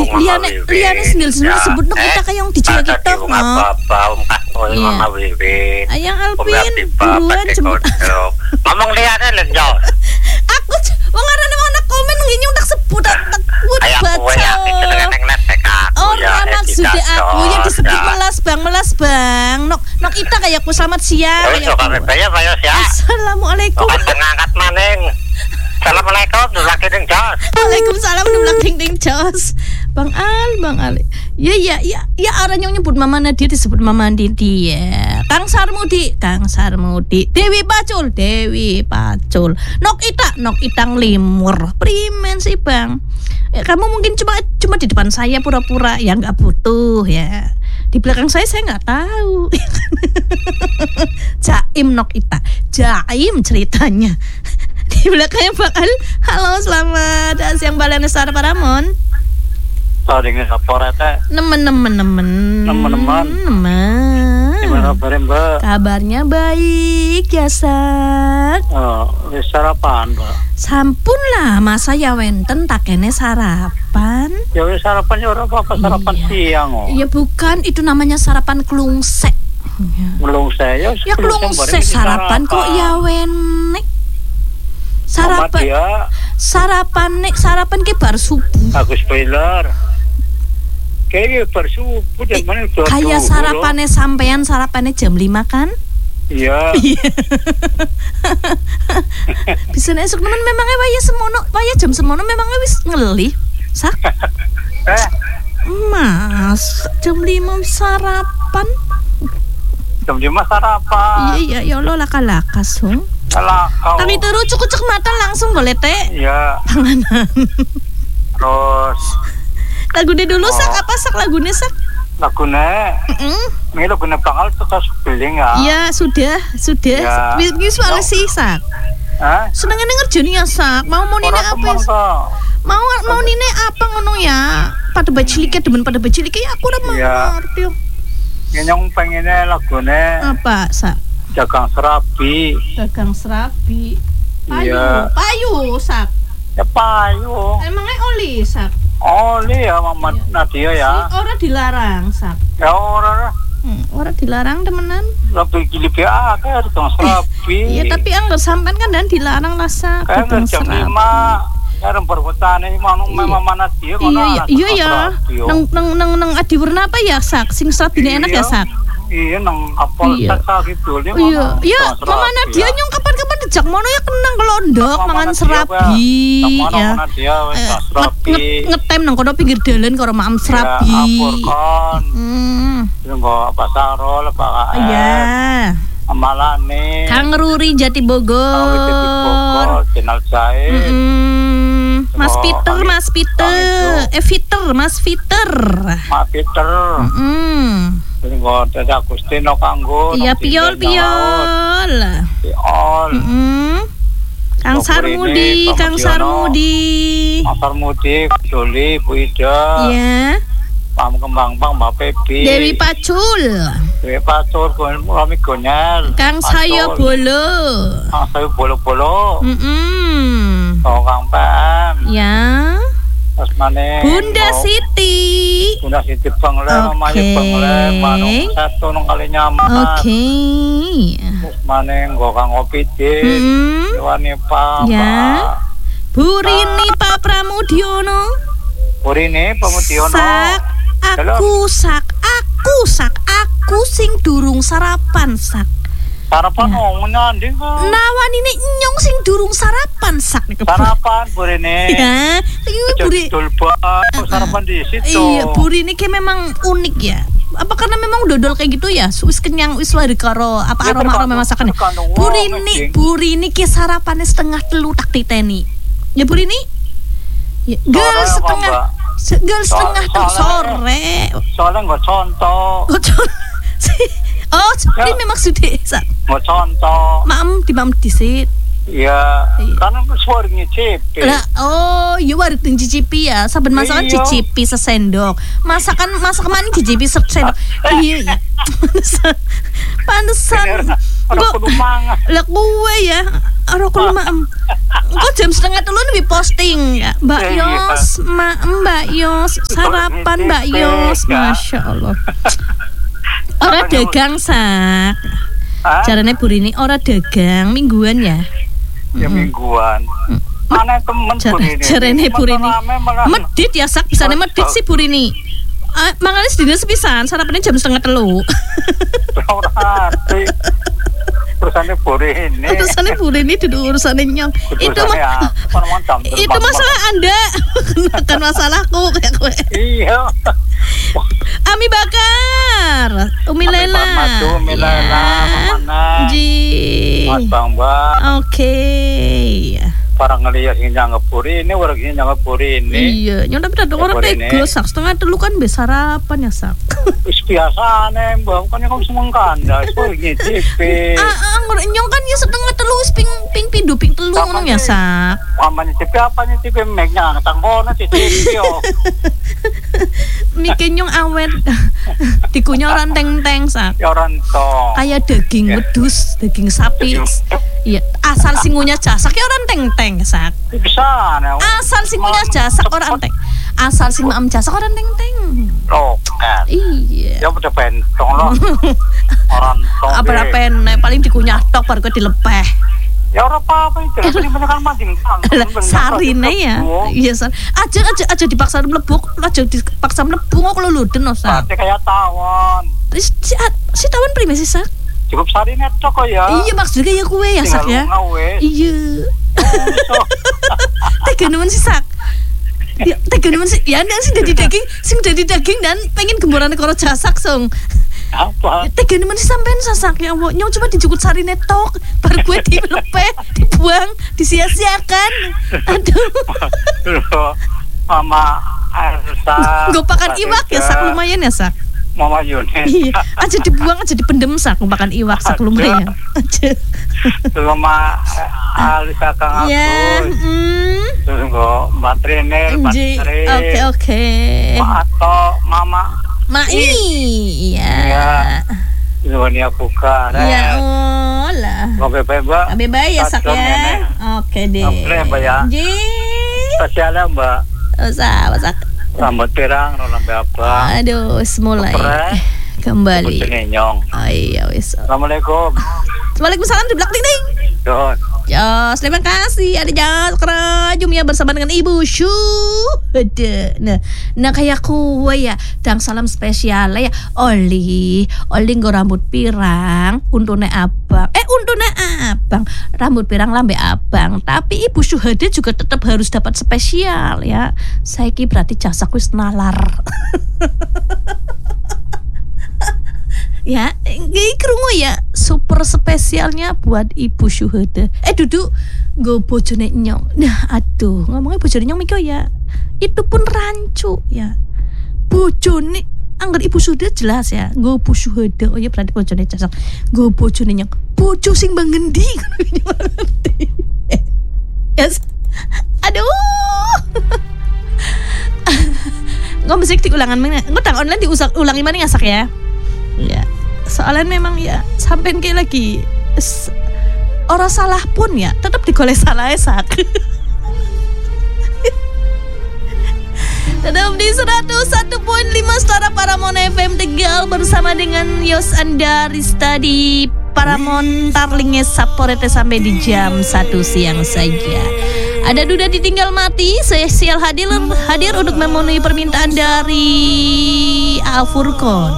liane sendil-sendil sebut nok kita kayak yang dijual kita Mama Wiwin. Ayang Alvin buruan ngomong liane lho. Aku wong arane anak komen nginyung tak sebut tak baca. Orang maksudnya aku yang disebut melas bang. Nok kita kayak aku selamat siang. Assalamualaikum. Ngangkat maning. Assalamualaikum, nulak ding jos. Waalaikumsalam, nulak ding jos. Bang Al. Ya, orangnya nyebut Mama Nadia disebut Mama Didi ya. Kang Sarmudi. Dewi Pacul. Nok itang limur. Primen sih Bang. Kamu mungkin cuma di depan saya pura-pura ya nggak butuh ya. Di belakang saya nggak tahu. Jaim Nok Ita. Jaim ceritanya. Di belakangnya Bang Al. Halo, selamat siang Balane Sar Paramon. Dengan saporete. Nemen. Gimana kabarnya, Mbak? Kabarnya baik ya, Sak. Wis sarapan, Mbak. Sampun lah, masa ya wenten tak kene sarapan. Ya wis sarapan ya ora apa-apa, sarapan siang kok. Ya bukan, itu namanya sarapan klungsek. Klungsek ya klungsek sarapan kok ya wenek. Sarapan ke bar subuh. Aku spoiler. Kayak bar subuh dan mana udah. Kayak sarapannya sampean sarapannya jam 5 kan? Iya. Bisa esuk teman memangnya waya jam semono memangnya wis ngelih. Sak. Mas, jam 5 sarapan. Jam 5 sarapan. Iya, ya Allah laka-laka sung. Tapi terus cukup mata langsung boleh teh. Iya. Tanganan. Terus lagunya dulu Sak, apa Sak lagunya Sak? Lagunya ini lagunya Bang Al terus beling ya. Iya sudah ya. Visual sih Sak. Senengnya ngerjani ya Sak. Mau nini apa? Mau nini apa ngono ya? Pada bacilike demen pada bacilike ya aku udah ngerti. Yang pengennya lagunya apa Sak? Dagang serabi. Payu Sak. Ya payu. Emangnya oli Sak? Oli ya Mama Nadia ya. Orang dilarang Sak. Ya orang dilarang temenan. Lebih akeh dagang serabi. Iya tapi anggar sampean kan dan dilarang lah Sak. Kan jam 5 Karena perbuatan ini Mama Nadia Iya ya. Nang adi warna apa ya Sak? Sing serabine enak ya Sak? Iya nang apel sak gitu. Iya, Mama Nadia nyong kapan-kapan dijak mono ya kenang kelondok mangan serabi ya. Ngetem nang kono pinggir dalan karo mam serabi. Apurkon. Nggo pasarol Pak. Iya. Amalane. Kang Ruri Jati Bogor. Channel Jae. Mas Peter. Nggo Teh Agustino kanggo. Iya piol. Kang Sarmudi. Joli, Bu Ida. Iya. Pam Kembang Mbak Pepi. Dewi Pacul, Romi Gonyel. Kang Sayo Bolo. Kang Pam. Ya. Terus maneh Bunda Siti Bangle, Mamanya Bangle, manung satu nang kali nyaman. Oke. Terus maneh nggo Kang Opide. Dewani Pak. Ya. Burini Pak Pramudiono. Sak. Aku sing durung sarapan Sak. Sarapan nyanding kok. Nawan ini nyong sing durung sarapan Sak. Sarapan Burine. Ya. Buri. Sarapan di situ. Iya, Burine kayak memang unik ya. Apa karena memang dodol kayak gitu ya? Wis kenyang wis wari karo apa aroma masakannya. Burine ke sarapannya 2:30 tak titeni. Ya Burine? Ya, Gel setengah sore. Soalnya nggak contoh. Ini memang sudah Sak. Nggak contoh. Mam disit. Iya, karena suara ngicipi. Iya warit cicipi ya. Saben masakan cicipi sesendok. Masakan mana cicipi sesendok. Iya. Pantesan. Lah gue ya. Rokok maem. Kok jam 2:30 nih posting ya. Mbak Yos, Mbak Yos, sarapan Mbak Yos. Masya Allah. Ora dagang sak. Carane Burini ora dagang mingguan ya. Ya mingguan. Mana temen Burini? Carane Burini. Medit ya sak, bisane medit sih Burini. Mangane sedina sepisan, sarapannya jam 2:30. Ora ati. Urusannya Burini duduk urusannya Nyong. Itu masalah Anda. Bukan masalahku kayak gue. Iya. Ami Bakar, Umi Lela. Umi Lela, mana? Mas Bang Bang. Oke. Parang ngeliat nyangep Burini, orang nyangep Burini. Iya, nyong tapi ada orang tego sak 2:30 kan bisa sarapan ya sak. Wis biasa nih, Bang. Kan yang semengkan, dah. So ngicipi. Nyong kan ya 2:30 wis ping telu ngono ya sak. Apa nyicipi meknya tangkono cicipi yo. Mike nyong awet. Dikunya orang teng-teng sak. Ya orang tong. Kayak daging wedhus, daging sapi. Iya, asal singunya jasak ya orang teng-teng sak. Bisa nih. Asal singunya jasak orang teng. Asal sing maem jasak orang teng-teng. Oh, kan. Iya. Ya udah bentong loh. Orang tong. Apa pene paling dikunyah tok baru dilepeh. Ya ora apa-apa itu. Paling banyak kan mancing tang. Sarine ya. Iya, Sar. Aja dipaksa mlebu, aja dipaksa mlebu kok luluden sak. Berarti kayak tawon. Si tawon prime sih sak. Cukup sarine tok kok ya. Iya maksudnya ya kue ya sak ya. Iya. Tega nemen sih sak. Ya tega nemen sih. Ya ndak sih dadi daging dan pengen gemboran karo jasak song. Apa? Tega nemen sih sampean sasak ya Allah. Nyong cuma dijukut sarine tok, bar gue dilepeh, dibuang, disia-siakan. Aduh. Mama Elsa. Gopakan iwak ya sak lumayan ya sak. Mama Yuni. Iya, aja dibuang aja dipendem sak makan iwak sak lumayan. Aja. Sama Alisa Kang Agus. Ya, Terus kok Mbak Trine, Oke. Atau Mama Iya. Dunia buka. Ya Allah. Mbak. Beba ya sak ya. Oke deh. Mbak ya. Spesialnya Mbak. Sak. Rambut pirang, lambe abang. Aduh, mulai kembali. Iya wis. Assalamualaikum. Waalaikumsalam di belakang ding. Jos, terima kasih. Ada Jos kerajum ya bersama dengan Ibu Syuhada. Nah kayak kue ya. Dan salam spesial ya. Oli nggo rambut pirang, untune abang. Rambut pirang lambe abang. Tapi Ibu Syuhada juga tetap harus dapat spesial ya. Saiki berarti jasak wis nalar. Ya, ini krungu ya super spesialnya buat Ibu Syuhada. Duduk nggo bojone Nyong. Nah, aduh, ngomongnya bojone Nyong mikir ya. Itu pun rancu ya. Bojone anggar Ibu Syuhada jelas ya. Nggo Ibu Syuhada. Oh ya berarti bojone jasak. Nggo bojone Nyong. Bojo sing bang ngendi? Yes. Aduh. Ngomong mesti diulangan mana? Ngutang online diulangi mana ngasak ya? Ya. Soalnya memang ya sampai kayak lagi orang salah pun ya tetap digoleh salah sak. Tetap di 101.5 Setara Paramount FM Tegal bersama dengan Yos Andarista di Paramount Tarlinge Saporete sampai di jam 1 siang saja. Ada Duda Ditinggal Mati, spesial hadir untuk memenuhi permintaan dari Al Furqon.